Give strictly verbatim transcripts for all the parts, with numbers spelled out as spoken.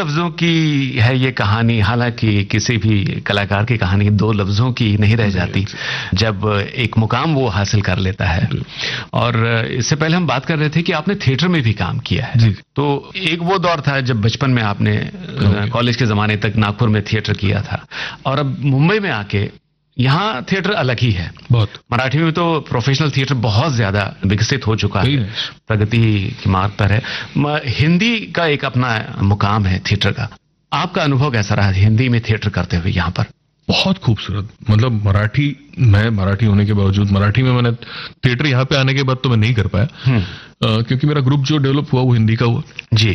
लफ्जों की है ये कहानी, हालांकि किसी भी कलाकार की कहानी दो लफ्जों की नहीं रह जाती जब एक मुकाम वो हासिल कर लेता है। और इससे पहले हम बात कर रहे थे कि आपने थिएटर में भी काम किया है, तो एक वो दौर था जब बचपन में आपने कॉलेज के जमाने तक नागपुर में थिएटर किया था, और अब मुंबई में आके यहाँ थिएटर अलग ही है बहुत। मराठी में तो प्रोफेशनल थिएटर बहुत ज्यादा विकसित हो चुका है, प्रगति के मार्ग पर है। हिंदी का एक अपना मुकाम है थिएटर का। आपका अनुभव कैसा रहा हिंदी में थिएटर करते हुए यहाँ पर? बहुत खूबसूरत। मतलब मराठी, मैं मराठी होने के बावजूद मराठी में मैंने थिएटर यहाँ पे आने के बाद तो मैं नहीं कर पाया, क्योंकि मेरा ग्रुप जो डेवलप हुआ वो हिंदी का हुआ जी।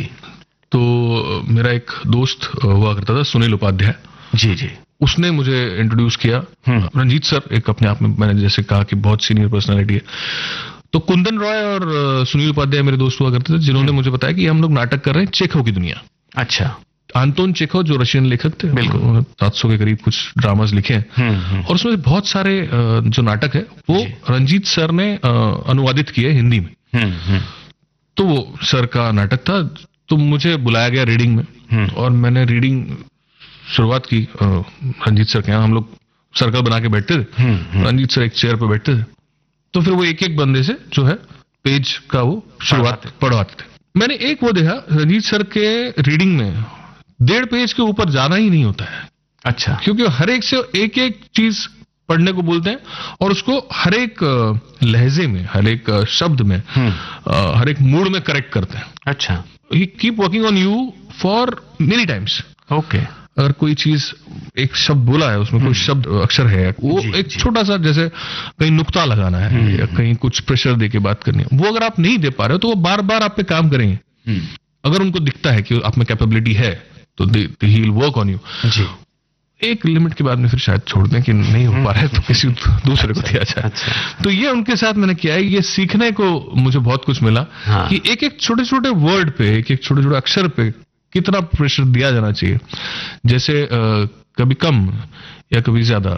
तो मेरा एक दोस्त हुआ करता था सुनील उपाध्याय जी जी, उसने मुझे इंट्रोड्यूस किया। रंजीत सर एक अपने आप में, मैंने जैसे कहा कि बहुत सीनियर पर्सनालिटी है, तो कुंदन रॉय और सुनील उपाध्याय मेरे दोस्त हुआ करते थे, जिन्होंने मुझे बताया कि हम लोग नाटक कर रहे हैं चेखव की दुनिया। अच्छा। आंतोन चेखव जो रशियन लेखक थे, बिल्कुल सात सौ के करीब कुछ ड्रामास लिखे हैं, और उसमें बहुत सारे जो नाटक है वो रंजीत सर ने अनुवादित किए हिंदी में। तो वो सर का नाटक था, तो मुझे बुलाया गया रीडिंग में, और मैंने रीडिंग शुरुआत की रंजीत सर के यहाँ। हम लोग सर्कल बना के बैठते थे, रंजीत सर एक चेयर पे बैठते थे, तो फिर वो एक एक बंदे से जो है पेज का वो शुरुआत पढ़वाते थे। मैंने एक वो देखा, रंजीत सर के रीडिंग में डेढ़ पेज के ऊपर जाना ही नहीं होता है। अच्छा। क्योंकि हर एक से एक एक चीज पढ़ने को बोलते हैं, और उसको हर एक लहजे में, हर एक शब्द में, हर एक मूड में करेक्ट करते हैं। अच्छा। ही keep working on you for many times. Okay. अगर कोई चीज, एक शब्द बोला है, उसमें कोई शब्द अक्षर है, वो जी, एक छोटा सा, जैसे कहीं नुक्ता लगाना है या कहीं कुछ प्रेशर दे के बात करनी है, वो अगर आप नहीं दे पा रहे हो तो वो बार बार आप पे काम करेंगे। अगर उनको दिखता है कि आप में कैपेबिलिटी है तो he will work on you जी। एक लिमिट के बाद में फिर शायद छोड़ दें कि नहीं हो पा रहा है तो किसी दूसरे को दिया जाए। अच्छा। तो ये उनके साथ मैंने किया है। ये सीखने को मुझे बहुत कुछ मिला। हाँ। कि एक एक छोटे छोटे वर्ड पे, एक एक छोटे छोटे अक्षर पे कितना प्रेशर दिया जाना चाहिए। जैसे आ, कभी कम या कभी ज्यादा,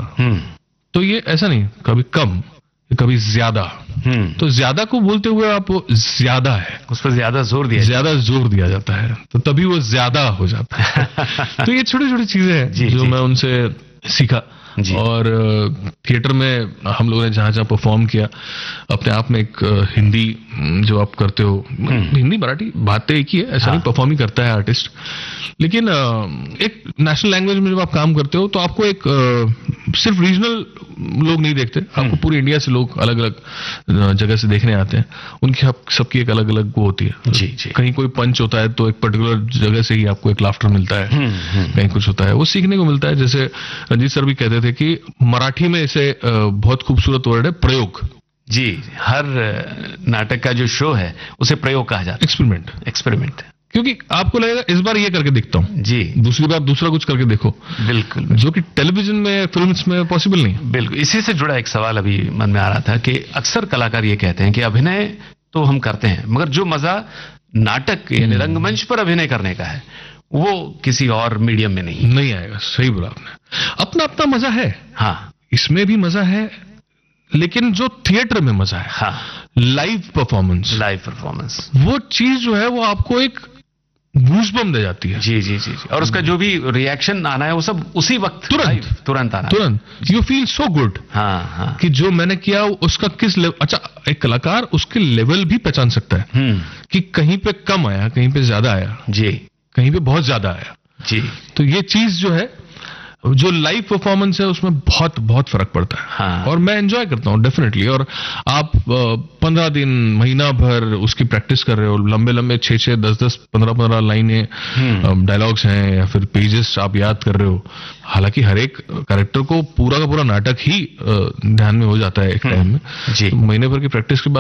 तो ये ऐसा नहीं, कभी कम कभी ज्यादा, तो ज्यादा को बोलते हुए आप ज्यादा है, उस पर ज्यादा जोर दिया ज्यादा जोर दिया जाता है, तो तभी वो ज्यादा हो जाता है। तो ये छोटी छोटी चीजें हैं जो जी. मैं उनसे सीखा। जी. और थिएटर में हम लोगों ने जहां जहां परफॉर्म किया, अपने आप में एक हिंदी जो आप करते हो, हिंदी मराठी बातें एक ही है, ऐसा हाँ. नहीं, परफॉर्म ही करता है आर्टिस्ट, लेकिन एक नेशनल लैंग्वेज में जब आप काम करते हो तो आपको एक सिर्फ रीजनल लोग नहीं देखते, आपको पूरे इंडिया से लोग अलग अलग जगह से देखने आते हैं। उनकी सबकी एक अलग अलग वो होती है। जी, जी. कहीं कोई पंच होता है तो एक पर्टिकुलर जगह से ही आपको एक लाफ्टर मिलता है, कहीं कुछ होता है, वो सीखने को मिलता है। जैसे रंजीत सर भी कहते थे कि मराठी में इसे बहुत खूबसूरत वर्ड है प्रयोग। जी, हर नाटक का जो शो है उसे प्रयोग कहा जाता है, एक्सपेरिमेंट। एक्सपेरिमेंट क्योंकि आपको लगेगा इस बार ये करके दिखता हूँ जी, दूसरी बार दूसरा कुछ करके देखो। बिल्कुल, जो कि टेलीविजन में, फिल्म्स में पॉसिबल नहीं। बिल्कुल। इसी से जुड़ा एक सवाल अभी मन में आ रहा था कि अक्सर कलाकार ये कहते हैं कि अभिनय तो हम करते हैं, मगर जो मजा नाटक यानी रंगमंच पर अभिनय करने का है वो किसी और मीडियम में नहीं नहीं आएगा। सही बोला आपने। अपना अपना मजा है, हाँ, इसमें भी मजा है, लेकिन जो थिएटर में मजा है, हाँ, लाइव परफॉर्मेंस, लाइव परफॉर्मेंस, वो चीज जो है वो आपको एक गूज़बम्प दे जाती है। जी जी जी, और उसका जो भी रिएक्शन आना है वो सब उसी वक्त तुरंत तुरंत आना, तुरंत। यू फील सो गुड, हाँ हाँ, कि जो मैंने किया उसका किस लेवल। अच्छा, एक कलाकार उसके लेवल भी पहचान सकता है कि कहीं पे कम आया, कहीं पे ज्यादा आया, जी, कहीं पे बहुत ज्यादा आया, जी। तो ये चीज जो है, जो लाइव परफॉर्मेंस है, उसमें बहुत बहुत फर्क पड़ता है। हाँ। और मैं एंजॉय करता हूँ डेफिनेटली। और आप पंद्रह दिन, महीना भर उसकी प्रैक्टिस कर रहे हो, लंबे लंबे छह छह दस दस पंद्रह पंद्रह लाइनें, डायलॉग्स हैं या फिर पेजेस आप याद कर रहे हो। हालांकि हर एक कैरेक्टर को पूरा का पूरा नाटक ही ध्यान में हो जाता है एक टाइम में। जी। महीने भर की प्रैक्टिस के बाद